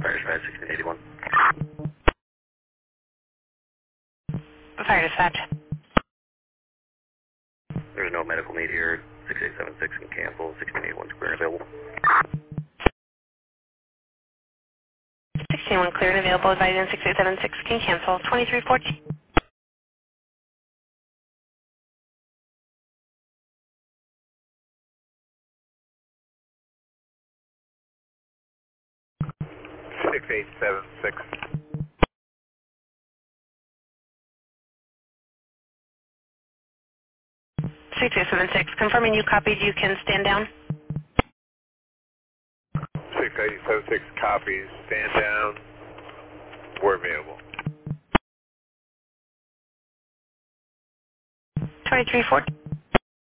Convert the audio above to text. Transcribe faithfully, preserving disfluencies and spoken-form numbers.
Fire dispatch sixteen eighty-one. Fire dispatch. There's no medical need here. six eight seven six can cancel. sixteen eighty-one clear and available. sixteen one clear and available. Advising six eight seven six can cancel. twenty-three fourteen. six eight seven six. six eight seven six. Confirming you copied. You can stand down. six eight seven six copies. Stand down. We're available. twenty-three fourteen.